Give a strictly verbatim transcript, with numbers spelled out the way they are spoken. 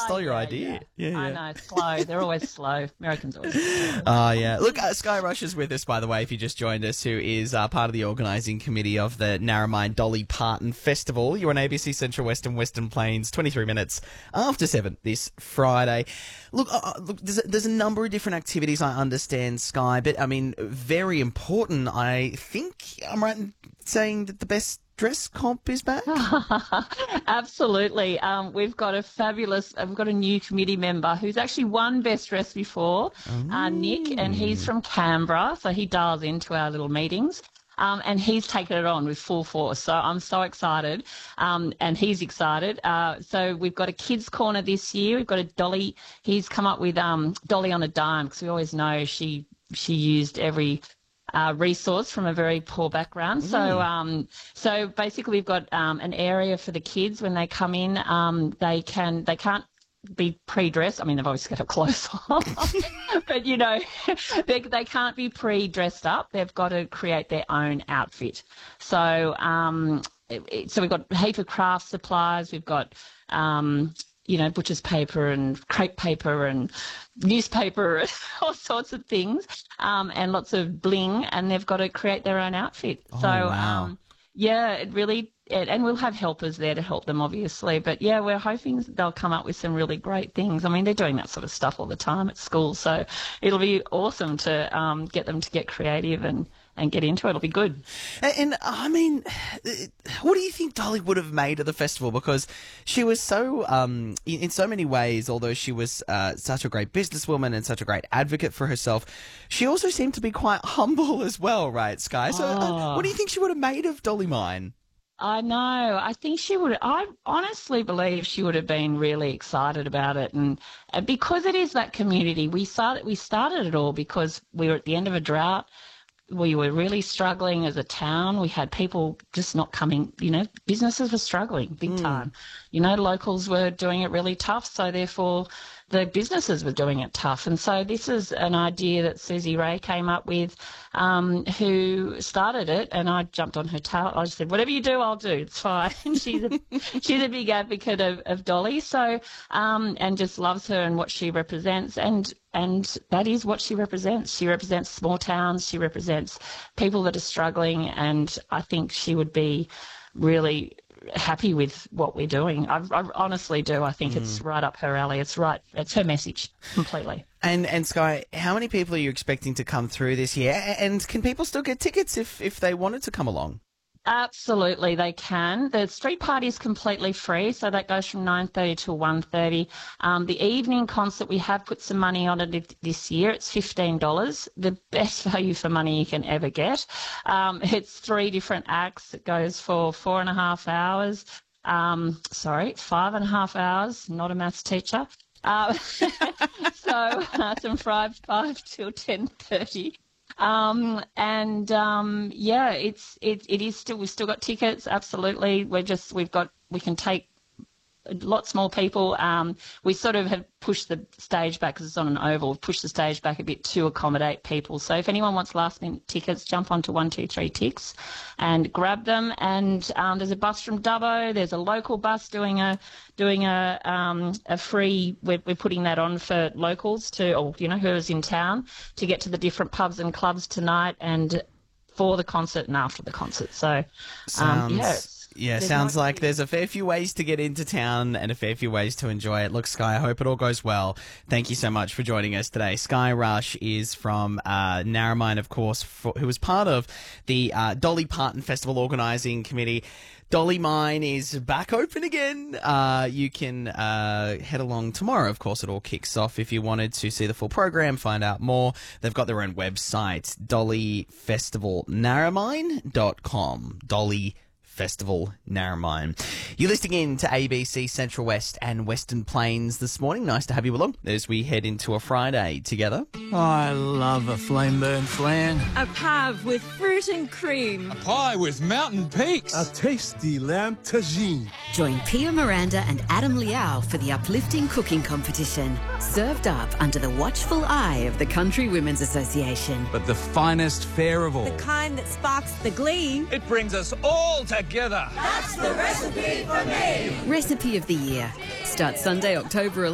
stole your yeah, idea. Yeah, Yeah, I yeah. know, slow. They're always slow. Americans always slow. Oh, yeah. Look, uh, Sky Rush is with us, by the way, if you just joined us, who is uh, part of the organising committee of the Narromine Dolly Parton Festival. You're on A B C Central West and Western Plains, twenty-three minutes after seven this Friday. Look, uh, uh, look there's, a, there's a number of different activities, I understand, Sky, but, I mean, very important. I think I'm right in saying that the best dress comp is back? Absolutely. Um, we've got a fabulous, uh, we've got a new committee member who's actually won Best Dress before, uh, Nick, and he's from Canberra, so he dials into our little meetings. Um, and he's taken it on with full force. So I'm so excited, um, and he's excited. Uh, so we've got a kids' corner this year. We've got a Dolly. He's come up with um, Dolly on a dime, because we always know she she used every Uh, resource from a very poor background. Mm. So um, so basically we've got um, an area for the kids when they come in. Um, they can they can't be pre-dressed. I mean, they've always got to have clothes on, but you know, they they can't be pre-dressed up. They've got to create their own outfit. So um, it, it, so we've got a heap of craft supplies. We've got um, you know, butcher's paper and crepe paper and newspaper and all sorts of things, um, and lots of bling, and they've got to create their own outfit. Oh, so, wow. um, yeah, it really, it, and we'll have helpers there to help them, obviously. But, yeah, we're hoping they'll come up with some really great things. I mean, they're doing that sort of stuff all the time at school, so it'll be awesome to um, get them to get creative and, and get into it. It'll be good. And, and I mean, what do you think Dolly would have made of the festival? Because she was so, um, in, in so many ways, although she was uh, such a great businesswoman and such a great advocate for herself, she also seemed to be quite humble as well, right, Sky? So uh, Oh. what do you think she would have made of Dolly Mine? I know. I think she would. I honestly believe she would have been really excited about it, and, and because it is that community. We started. We started it all because we were at the end of a drought. We were really struggling as a town. We had people just not coming. You know, businesses were struggling big time. You know, locals were doing it really tough. So therefore, the businesses were doing it tough. And so this is an idea that Susie Ray came up with, um, who started it, and I jumped on her tail. I just said, whatever you do, I'll do. It's fine. she's, a, she's a big advocate of, of Dolly, so um, and just loves her and what she represents. And and that is what she represents. She represents small towns. She represents people that are struggling, and I think she would be really happy with what we're doing. I, I honestly do. I think mm. it's right up her alley. It's right. It's her message completely. And and Sky, how many people are you expecting to come through this year? And can people still get tickets if, if they wanted to come along? Absolutely, they can. The street party is completely free, so that goes from nine thirty to one thirty. Um, the evening concert, we have put some money on it this year. It's fifteen dollars, the best value for money you can ever get. Um, it's three different acts. It goes for four and a half hours. Um, sorry, five and a half hours, not a maths teacher. Uh, so uh, from five, five till ten thirty. Um, and, um, yeah, it's, it, it is still, we've still got tickets. Absolutely. We're just, we've got, we can take lots more people. Um, we sort of have pushed the stage back because it's on an oval. We've pushed the stage back a bit to accommodate people. So if anyone wants last minute tickets, jump onto one two three Ticks and grab them. And um, there's a bus from Dubbo. There's a local bus doing a doing a um, a free. We're, we're putting that on for locals to, or you know, whoever's in town to get to the different pubs and clubs tonight and for the concert and after the concert. So um, yeah. Yeah, There's sounds no- like there's a fair few ways to get into town and a fair few ways to enjoy it. Look, Sky, I hope it all goes well. Thank you so much for joining us today. Sky Rush is from uh, Narromine, of course, for, who was part of the uh, Dolly Parton Festival Organising Committee. Dolly Mine is back open again. Uh, you can uh, head along tomorrow. Of course, it all kicks off. If you wanted to see the full program, find out more, they've got their own website, dolly festival narromine dot com. Dolly Festival Narromine. You're listening in to A B C Central West and Western Plains this morning. Nice to have you along as we head into a Friday together. I love a flame burn flan. A pave with fruit and cream. Pie with mountain peaks. A tasty lamb tagine. Join Pia Miranda and Adam Liao for the uplifting cooking competition. Served up under the watchful eye of the Country Women's Association. But the finest fare of all. The kind that sparks the glee. It brings us all together. Recipe of the Year. Starts Sunday, October eleventh.